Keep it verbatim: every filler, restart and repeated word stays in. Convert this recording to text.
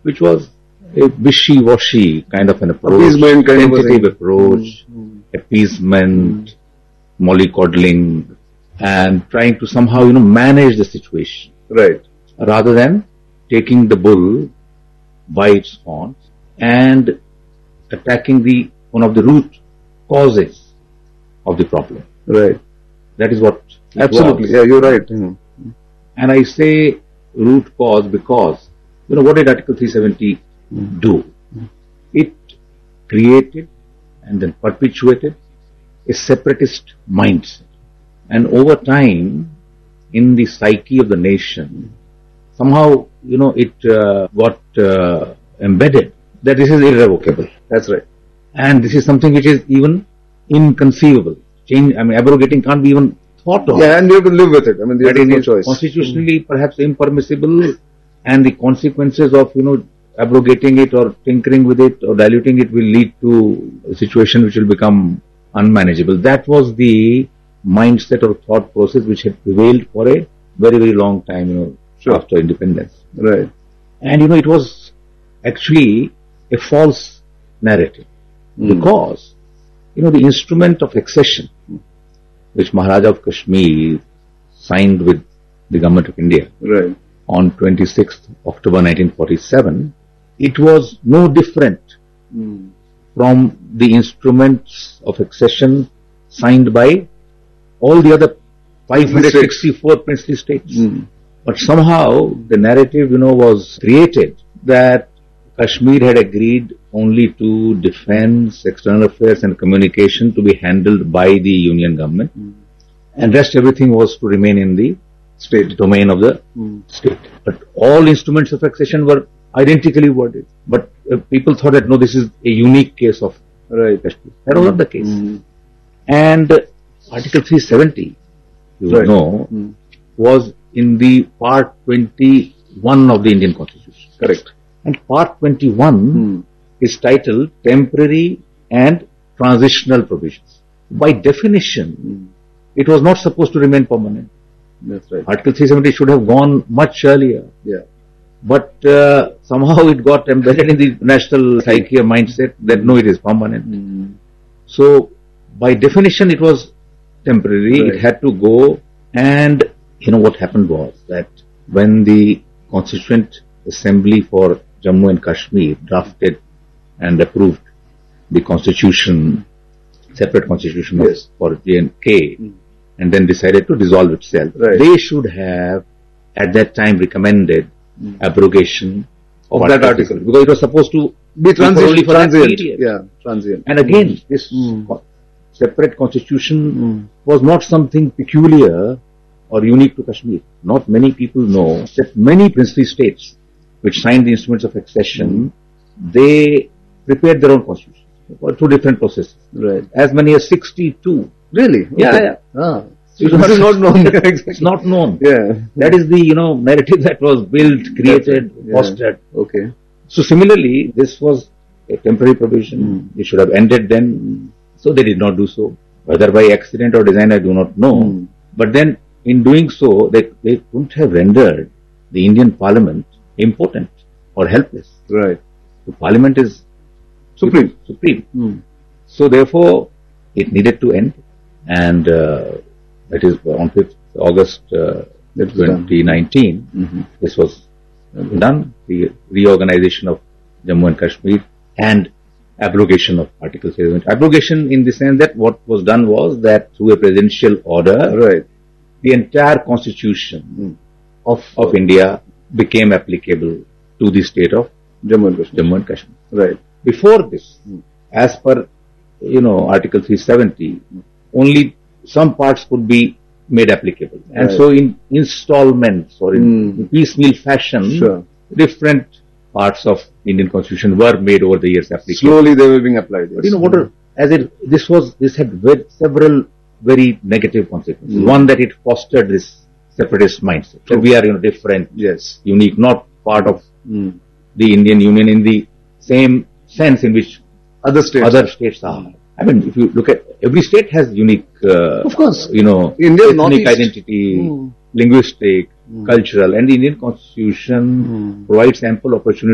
which was a wishy-washy kind of an approach, appeasement kind tentative of approach, mm. appeasement, mm. mollycoddling, and trying to somehow, you know, manage the situation. Right. Rather than taking the bull by its horns and attacking the one of the root causes of the problem. Right. That is what it Absolutely. was. Yeah, you're right. Mm-hmm. And I say root cause because, you know, what did Article three seventy mm. do? Mm. It created and then perpetuated a separatist mindset. And over time, in the psyche of the nation, somehow, you know, it uh, got uh, embedded that this is irrevocable. That's right. And this is something which is even inconceivable. Change, I mean, abrogating can't be even thought of. Yeah, and you have to live with it. I mean, there is no choice. Constitutionally, mm. perhaps impermissible, and the consequences of, you know, abrogating it or tinkering with it or diluting it will lead to a situation which will become unmanageable. That was the mindset or thought process which had prevailed for a very, very long time, you know, sure. after independence. Right. And, you know, it was actually a false narrative mm. because, you know, the instrument of accession which Maharaja of Kashmir signed with the government of India right. on twenty-sixth October nineteen forty-seven, it was no different mm. from the instruments of accession signed by all the other five hundred sixty-four princely states. Mm. But somehow the narrative, you know, was created that Kashmir had agreed only to defense, external affairs and communication to be handled by the union government. Mm. And rest everything was to remain in the state domain of the mm. state. But all instruments of accession were identically worded. But uh, people thought that no, this is a unique case of right. Kashmir. That was not the case. Mm. And uh, Article three seventy, you right. know, mm. was in the part twenty-one of the Indian Constitution. Correct. And part twenty-one mm. is titled Temporary and Transitional Provisions. By definition, mm. it was not supposed to remain permanent. That's right. Article three seventy should have gone much earlier. Yeah. But uh, somehow it got embedded in the national psyche or mindset that no, it is permanent. Mm. So, by definition, it was temporary. Right. It had to go. And, you know, what happened was that when the Constituent Assembly for Jammu and Kashmir drafted and approved the constitution, separate constitution yes. for J and K, mm. and then decided to dissolve itself, right. they should have at that time recommended mm. abrogation of, of that article because it was supposed to be transient, only for transient. that period. Yeah, transient. And again, mm. this mm. separate constitution mm. was not something peculiar or unique to Kashmir. Not many people know that many princely states which signed the instruments of accession, mm. they prepared their own constitution for two different processes. Right. As many as sixty-two. Really? Yeah, okay. yeah. Ah. So it is not known. It's not known. Yeah. That is the, you know, narrative that was built, created, yeah. fostered. Okay. So similarly, this was a temporary provision. Mm. It should have ended then. Mm. So they did not do so. Whether by accident or design, I do not know. Mm. But then, in doing so, they, they couldn't have rendered the Indian Parliament impotent or helpless. Right. The Parliament is supreme. Supreme. Mm. So therefore, it needed to end. And uh, that is on fifth August uh, twenty nineteen. Mm-hmm. This was done. The reorganization of Jammu and Kashmir and abrogation of Article seven. Abrogation in the sense that what was done was that through a presidential order, right. the entire constitution mm. of, of India became applicable to the state of Jammu and Kashmir. Jammu and Kashmir. Right. Before this, mm. as per, you know, Article three seventy, mm. only some parts could be made applicable. And right. so in installments or in mm. piecemeal fashion, sure. different parts of Indian Constitution were made over the years applicable. Slowly they were being applied. Yes. But you know, what are, as it, this was, this had very, several very negative consequences. Mm. One, that it fostered this separatist mindset. That we are, you know, different, yes, unique, not part of mm. the Indian Union in the same sense in which other states, other states are. I mean, if you look at, every state has unique, uh, of course, you know, India, ethnic identity, mm. linguistic, mm. cultural, and the Indian Constitution mm. provides ample opportunity